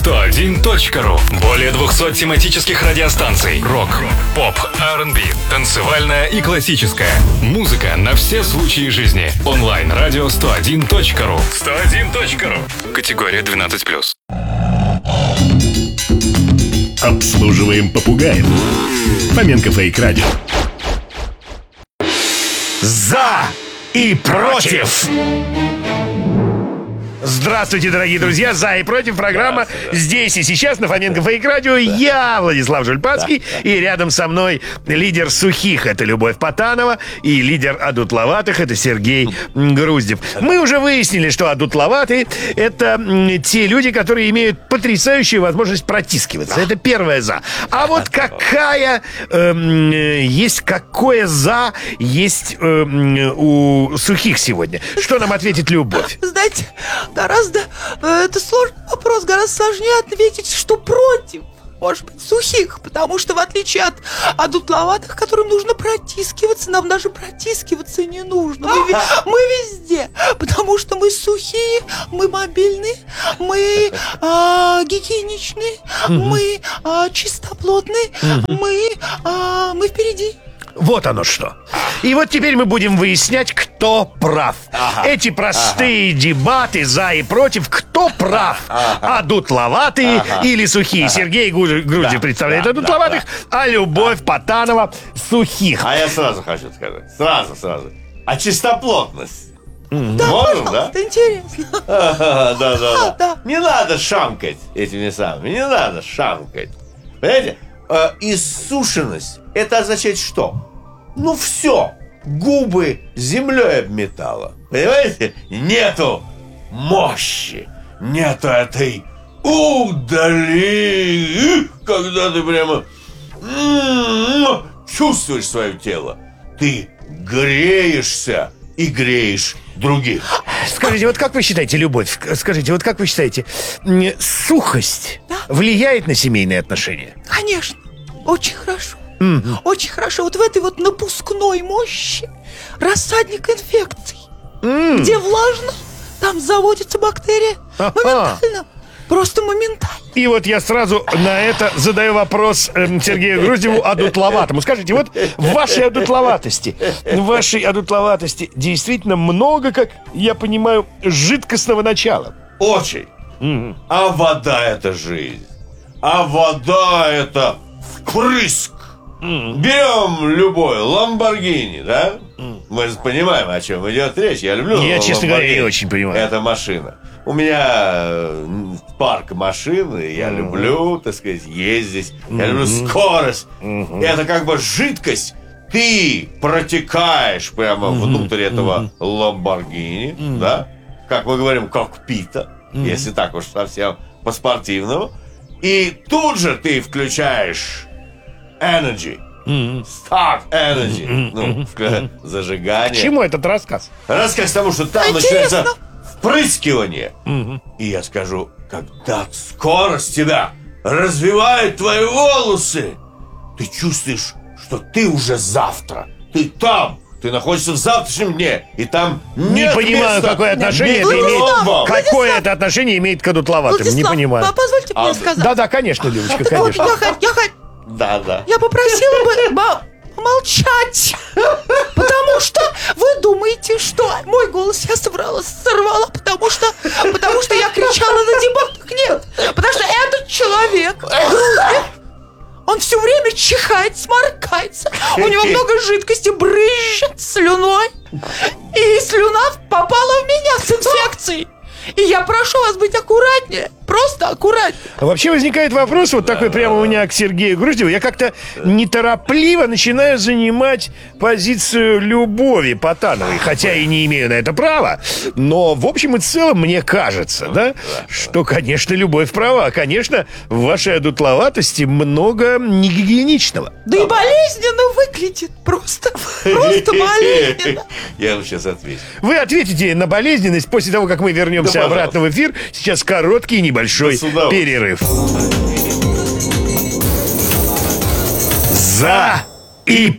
101.ru. Более 200 тематических радиостанций. Рок, поп, R&B, танцевальная и классическая. Музыка на все случаи жизни. Онлайн-радио 101.ru. 101.ru. Категория 12+. Обслуживаем попугаев. Фоменко Фейк Радио. За и против. Здравствуйте, дорогие друзья. За и против. Программа здесь и сейчас на Фоменко Фейк Радио. Я Владислав Жульпанский. И рядом со мной лидер сухих — это Любовь Потанова. И лидер одутловатых — это Сергей Груздев. Мы уже выяснили, что одутловатые — это те люди, которые имеют потрясающую возможность протискиваться. Это первое «за». А вот какое «за» есть у сухих сегодня? Что нам ответит Любовь? Знаете, гораздо это сложный вопрос, гораздо сложнее ответить, что против, может быть, сухих, потому что в отличие от одутловатых, которым нужно протискиваться, нам даже протискиваться не нужно. Мы везде, потому что мы сухие, мы мобильные, мы гигиеничные, мы чистоплотные, мы впереди. Вот оно что. И вот теперь мы будем выяснять, кто прав. Эти простые дебаты за и против. Кто прав? Одутловатые или сухие? Сергей Груздев представляет одутловатых, а Любовь Потанова сухих. А я сразу хочу сказать. Сразу. А чистоплотность? Да, можем, да? Это интересно. Да. Не надо шамкать этими самыми. Не надо шамкать. Понимаете? Иссушенность — это означает что? Ну все, губы землей обметало. Понимаете? Нету мощи, нету этой удали, когда ты прямо чувствуешь свое тело. Ты греешься и греешь других. Скажите, вот как вы считаете, Любовь, сухость влияет на семейные отношения? Конечно, очень хорошо. Очень хорошо. Вот в этой вот напускной мощи рассадник инфекций. Где влажно, там заводится бактерия. Моментально. Просто моментально. И вот я сразу на это задаю вопрос Сергею Груздеву, одутловатому. Скажите, вот в вашей одутловатости действительно много, как я понимаю, жидкостного начала. Очень. А вода — это жизнь. А вода — это впрыск. Берем любой Ламборгини, да? Мы же понимаем, о чем идет речь. Я люблю Я, честно говоря, не очень понимаю. Это машина. У меня парк машин, и я люблю, так сказать, ездить. Я люблю скорость. Это как бы жидкость. Ты протекаешь прямо внутрь этого Ламборгини, да? Как мы говорим, кокпита, если так уж совсем по-спортивному. И тут же ты включаешь energy. Start energy. Зажигание. К чему этот рассказ? Рассказ к тому, что там начинается впрыскивание. И я скажу, когда скорость тебя развивает твои волосы, ты чувствуешь, что ты уже завтра. Ты там. Ты находишься в завтрашнем дне, и там не понимаю, места, какое отношение это имеет. Какое это отношение имеет к одутловатым? Не понимаю. Позвольте мне сказать. Да, конечно, Любочка, конечно. Да. Я попросила бы молчать, потому что вы думаете, что мой голос я сорвала, потому что я кричала на дебатах. Нет, потому что этот человек, он все время чихает, сморкается, у него много жидкости, брызжет слюной, и слюна попала в меня с инфекцией. И я прошу вас быть аккуратнее. Просто аккуратнее. Вообще возникает вопрос, вот такой прямо у меня к Сергею Груздеву. Я как-то неторопливо начинаю занимать позицию Любови Потановой. Хотя и не имею на это права. Но в общем и целом мне кажется, да, что, конечно, Любовь права. Конечно, в вашей одутловатости много негигиеничного. Да и болезненно выглядит. Просто болезненно. Я вам сейчас отвечу. Вы ответите на болезненность после того, как мы вернемся обратно в эфир. Сейчас короткий небольшой перерыв. За и